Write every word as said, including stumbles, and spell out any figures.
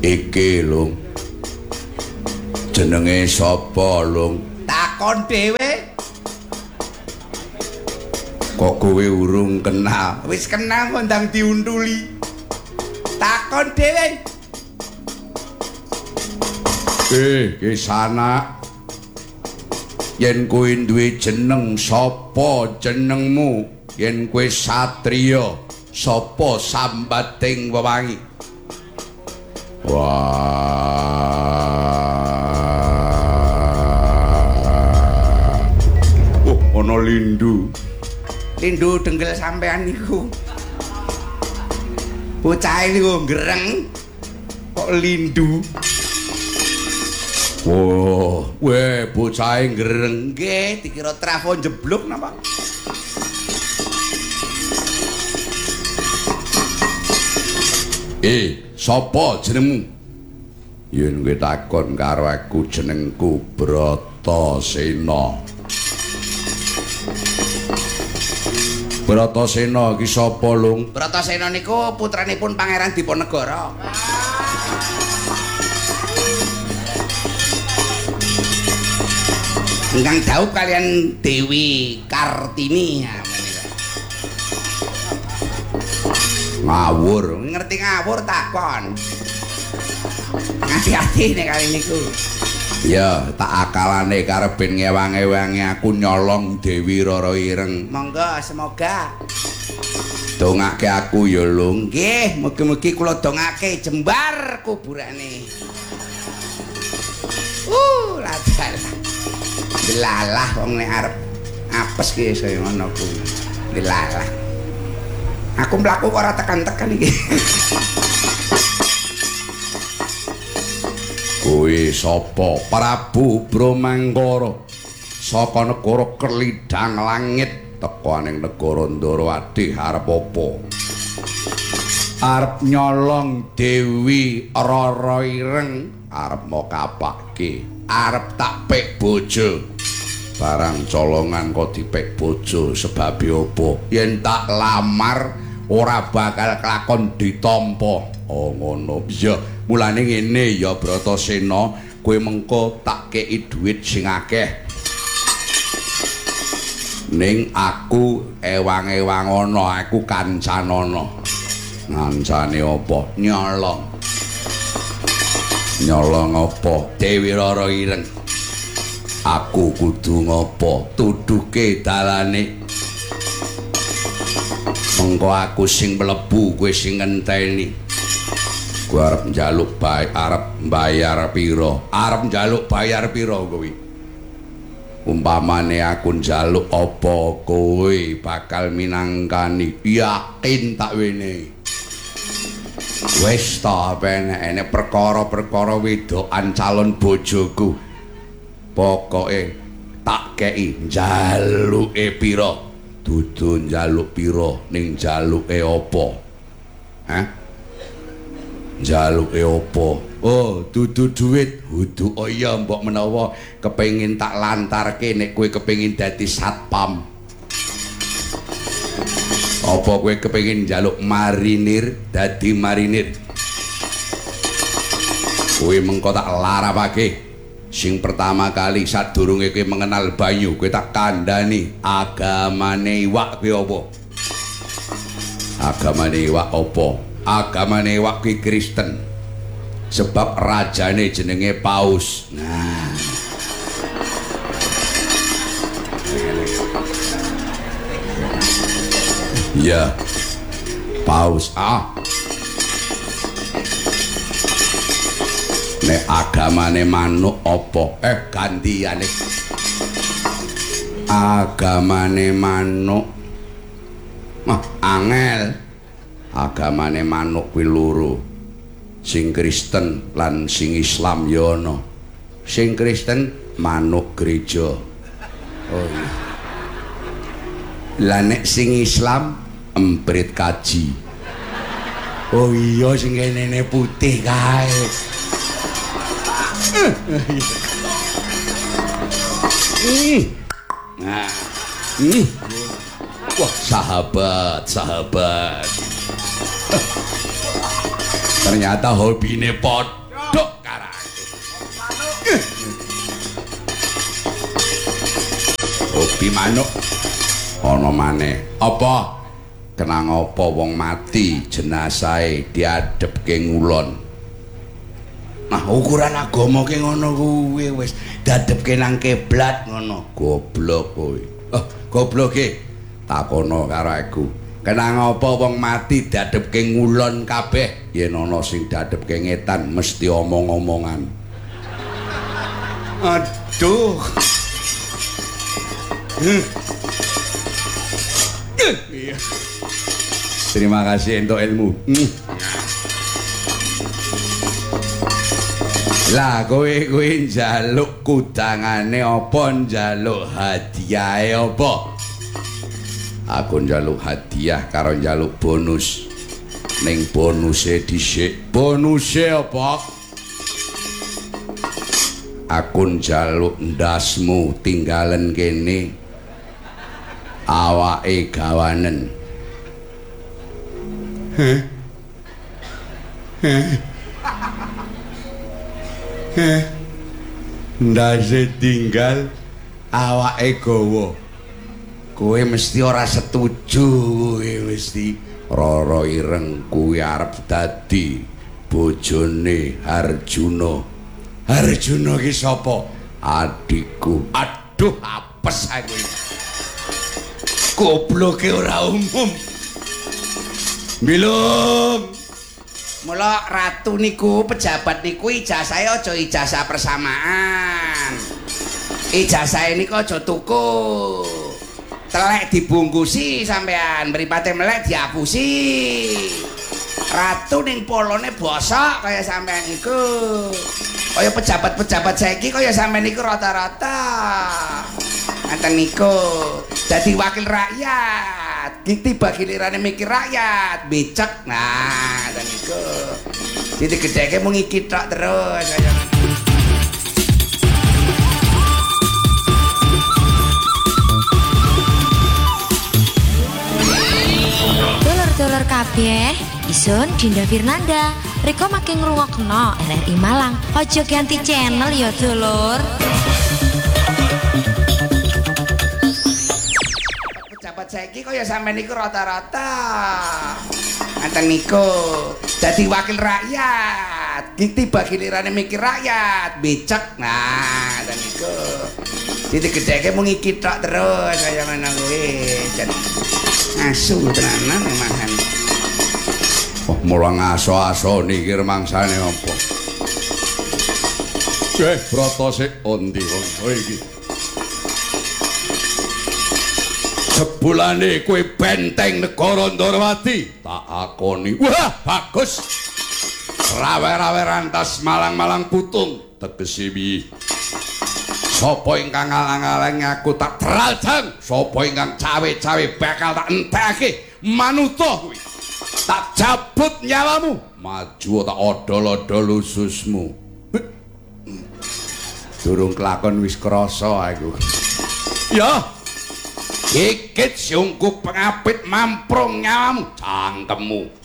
Iki Lung. Jenenge sapa Lung? Takon dhewe. Kok kowe urung kenal? Wis kenal kok ndang diuntuli. Takon dhewe. Eh, Kisana. Yen kowe duwe jeneng sapa jenengmu? Yen kowe satriya, sapa sambating wewangi? Wah. Oh, ana lindu. Lindu denggel sampean niku. Bocah niku gereng kok lindu. Oh, weh bocah gereng. Nggih, dikira trafo jeblok napa? Eh, sapa jenengmu? Yen kowe takon karo aku jenengku Bratasena. Bratasena iki sapa, Lung? Bratasena niku putranipun Pangeran Diponegara. Ingkang dhaup kalian Dewi Kartini. Ngawur. Ngerti ngawur takon. Hati-hati nek kali niku. Ya, tak akalane karep ben ngewang-ewangi aku nyolong Dewi Rara Ireng. Monggo semoga. Dongake aku ya, Lung. Nggih, mugi-mugi kula dongake jembar kuburane. Uh, ladar. Delalah wong nek arep apes ki saya ngono ku. Delalah. Aku mlaku kok ora tekan-tekan iki. Kowe sapa? Prabu Bramangkara. Saka negara Kelidang Langit teko ning negara Ndarawati arep apa? Arep nyolong Dewi Rara Ireng, arep mau kapake, arep tak pek bojo. Barang colongan kok dipek bojo sebabe apa? Yen tak lamar ora bakal kelakon ditampa. Oh ngono. Iya, mulane ngene ya Bratasena, kowe mengko tak kei dhuwit sing akeh. Ning aku ewang-ewang ana, aku kancanana. Ngancane apa? Nyolong. Nyolong apa? Dewi Rara Ireng. Aku kudu ngopo? Tuduke dalane. Mengko aku sing mlebu, kowe sing ngenteni. Kowe arep njaluk bayar, arep bayar pira? Arep njaluk bayar pira kowe? Umpamane aku njaluk apa kowe bakal minangkani? Yakin tak wene. Wis ta penekne perkara-perkara wedokan calon bojoku. Pokoke tak kei njaluke pira? Dudu njaluk pira ning njaluke apa? Hah? Njaluke apa? Oh, dudu duit. Dudu oh iya mbok menawa kepengin tak lantarke nek kowe kepengin dadi satpam. Apa kowe kepengin njaluk marinir dadi marinir? Kowe mengko tak larapake. Sing pertama kali sadurunge kowe mengenal banyu, kowe tak kandhani agamane iwak kuwi apa? Agamane iwak apa? Agamane iwak kuwi Kristen. Sebab rajane jenenge Paus. Nah. Ya. Paus. Ah. Nek agamane manuk apa? Eh gantiane. Agamane manuk. Mah angel. Agamane manuk kuwi loro. Sing Kristen lan sing Islam ya ana. Sing Kristen manuk gereja. Oh iya. Lah nek sing Islam emprit kaji. Oh iya sing kene putih kae. Nah, ini, wah sahabat, sahabat. Ternyata hobine podok karo aku. Hobi manuk ana maneh. Apa? Kenang apa wong mati jenasahe diadepke ngulon. Nah, ukuran agama ki ngono kuwi wis dadepke nang kiblat ngono. Goblok kowe. Oh, goblok ki. Takono karo aku. Kenang apa wong mati dadepke ngulon kabeh? Yen ana sing dadepke ngetan mesti omong-omongan. Aduh. Iya. Terima kasih untuk ilmu. Lah kowe kowe njaluk kudangane apa njaluk hadiahe apa? Aku njaluk hadiah karo njaluk bonus. Ning bonuse dhisik. Bonuse apa? Aku njaluk ndasmu tinggalen kene. Awake gawanen. Heh. Heh. Heh. Ndase tinggal awake gawa. Kowe mesti ora setuju, kowe mesti Rara Ireng kuwi arep dadi bojone Harjuna. Harjuna ki sapa? Adikku. Aduh, apes aku. Gobloke ora umum. Bilung. Mula ratu niku, pejabat niku ijazahe aja ijazah persamaan. Ijazah niku aja tuku. Telek dibungkusi sampean, mripate melek diapusi. Ratu ning polone bosok kaya sampean iku. Kaya pejabat-pejabat saiki kaya sampean niku rata-rata. Ngaten niku. Dadi wakil rakyat. Tiba gilirane mikir rakyat, becek. Nah, ngaten niku. Jadi gedheke mung iki tok terus kaya Dulur kabeh, isun Dinda Firnanda. Riko makin ngrungokno R R I Malang. Ojo ganti channel ya, dulur. Pejabat saiki kaya sampean niku rata-rata. Ngaten niku. Dadi wakil rakyat. Tiba gilirane mikir rakyat, becek. Nah, ngaten niku. Jadi gedheke mung iki tok terus kaya ngono kuwi. Asu tenanan memahan. Oh, mulang aso-aso niki remangsane apa? Eh, broto sik ondi wong iki. Sebulane kowe benteng negara Ndarawati, tak akoni. Wah, bagus. Rawe-rawe rantas malang-malang putung tegese piye? Sapa ingkang ngalang-alangi aku tak terajang, sapa ingkang cawe-cawe bakal tak entekake manuta kuwi. Tak jabut nyawamu, maju tak odol-odol ususmu. Durung kelakon wis krasa aku. Ya. Gigit sungguh pengapit mamprung nyawamu, cangkemmu.